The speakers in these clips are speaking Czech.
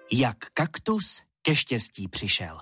Jak kaktus ke štěstí přišel.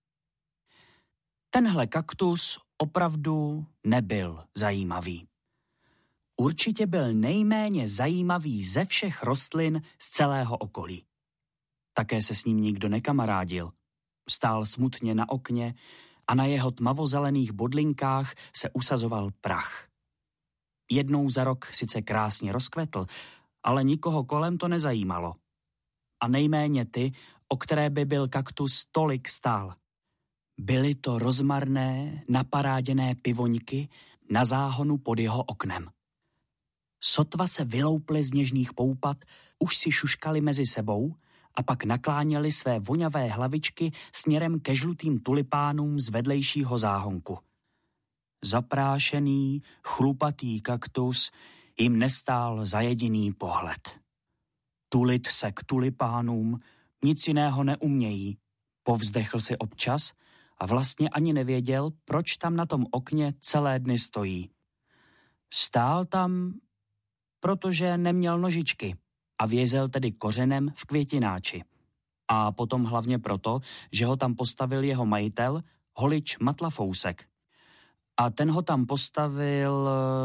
Tenhle kaktus opravdu nebyl zajímavý. Určitě byl nejméně zajímavý ze všech rostlin z celého okolí. Také se s ním nikdo nekamarádil. Stál smutně na okně a na jeho tmavozelených bodlinkách se usazoval prach. Jednou za rok sice krásně rozkvetl, ale nikoho kolem to nezajímalo. A nejméně ty, o které by byl kaktus tolik stál. Byly to rozmarné, naparáděné pivoňky na záhonu pod jeho oknem. Sotva se vylouply z něžných poupat, už si šuškali mezi sebou a pak nakláněli své voňavé hlavičky směrem ke žlutým tulipánům z vedlejšího záhonku. Zaprášený, chlupatý kaktus jim nestál za jediný pohled. Tulit se k tulipánům, nic jiného neumějí, povzdechl si občas a vlastně ani nevěděl, proč tam na tom okně celé dny stojí. Stál tam, protože neměl nožičky a vězel tedy kořenem v květináči. A potom hlavně proto, že ho tam postavil jeho majitel, holič Matlafousek. A ten ho tam postavil,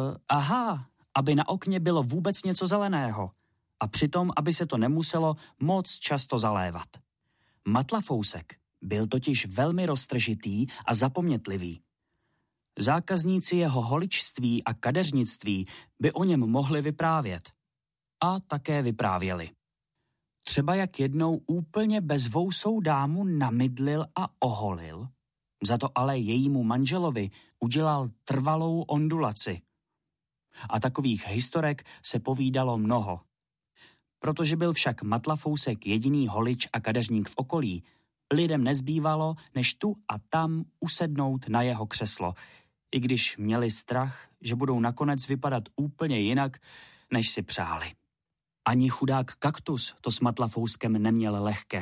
aby na okně bylo vůbec něco zeleného a přitom, aby se to nemuselo moc často zalévat. Matlafousek byl totiž velmi roztržitý a zapomnětlivý. Zákazníci jeho holičství a kadeřnictví by o něm mohli vyprávět. A také vyprávěli. Třeba jak jednou úplně bezvousou dámu namydlil a oholil, za to ale jejímu manželovi udělal trvalou ondulaci. A takových historek se povídalo mnoho. Protože byl však Matlafousek jediný holič a kadeřník v okolí, lidem nezbývalo, než tu a tam usednout na jeho křeslo, i když měli strach, že budou nakonec vypadat úplně jinak, než si přáli. Ani chudák kaktus to s Matlafouskem neměl lehké.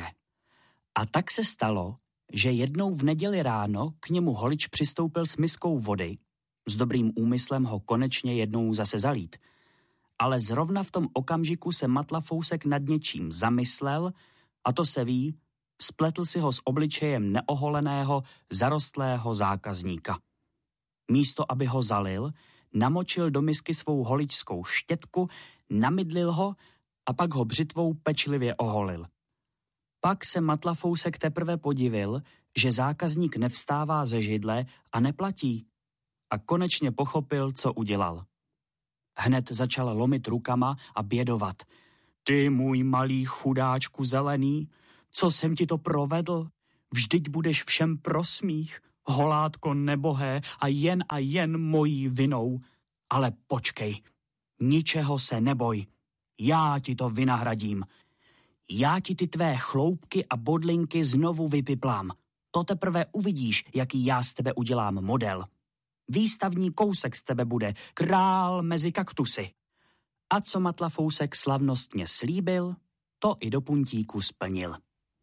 A tak se stalo, že jednou v neděli ráno k němu holič přistoupil s miskou vody, s dobrým úmyslem ho konečně jednou zase zalít. Ale zrovna v tom okamžiku se Matlafousek nad něčím zamyslel, a to se ví, spletl si ho s obličejem neoholeného, zarostlého zákazníka. Místo, aby ho zalil, namočil do misky svou holičskou štětku, namydlil ho a pak ho břitvou pečlivě oholil. Pak se Matlafousek teprve podivil, že zákazník nevstává ze židle a neplatí. A konečně pochopil, co udělal. Hned začal lomit rukama a bědovat. Ty můj malý chudáčku zelený, co jsem ti to provedl? Vždyť budeš všem pro smích, holátko nebohé a jen mojí vinou. Ale počkej, ničeho se neboj, já ti to vynahradím. Já ti ty tvé chloupky a bodlinky znovu vypiplám. To teprve uvidíš, jaký já z tebe udělám model. Výstavní kousek z tebe bude, král mezi kaktusy. A co Matlafousek slavnostně slíbil, to i do puntíku splnil.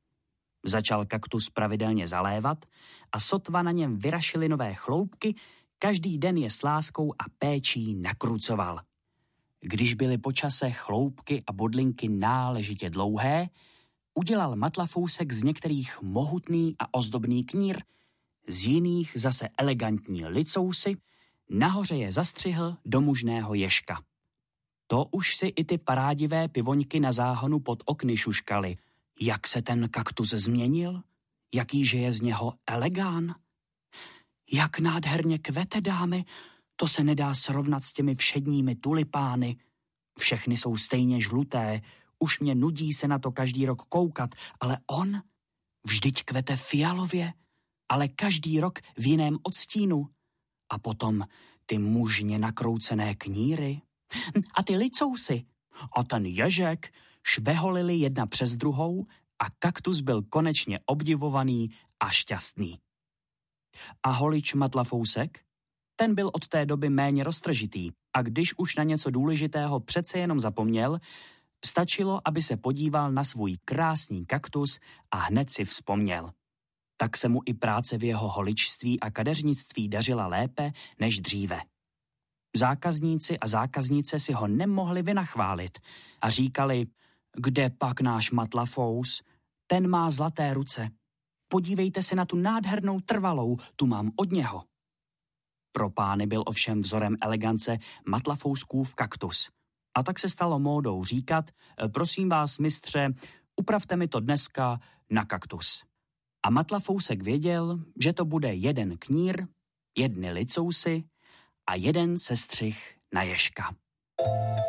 Začal kaktus pravidelně zalévat a sotva na něm vyrašily nové chloupky, každý den je s láskou a péčí nakrucoval. Když byly po čase chloupky a bodlinky náležitě dlouhé, udělal Matlafousek z některých mohutný a ozdobný knír, z jiných zase elegantní licousy, nahoře je zastřihl do mužného ježka. To už si i ty parádivé pivoňky na záhonu pod okny šuškaly. Jak se ten kaktus změnil? Jakýže je z něho elegán? Jak nádherně kvete, dámy, to se nedá srovnat s těmi všedními tulipány. Všechny jsou stejně žluté, už mě nudí se na to každý rok koukat, ale on vždyť kvete fialově, ale každý rok v jiném odstínu. A potom ty mužně nakroucené kníry a ty licousy a ten ježek šveholili jedna přes druhou a kaktus byl konečně obdivovaný a šťastný. A holič Matlafousek? Ten byl od té doby méně roztržitý a když už na něco důležitého přece jenom zapomněl, stačilo, aby se podíval na svůj krásný kaktus a hned si vzpomněl. Tak se mu i práce v jeho holičství a kadeřnictví dařila lépe než dříve. Zákazníci a zákaznice si ho nemohli vynachválit a říkali, kde pak náš Matlafous, ten má zlaté ruce. Podívejte se na tu nádhernou trvalou, tu mám od něho. Pro pány byl ovšem vzorem elegance Matlafouskův kaktus. A tak se stalo módou říkat, prosím vás, mistře, upravte mi to dneska na kaktus. A Matlafousek věděl, že to bude jeden knír, jedny licousy a jeden sestřih na ježka.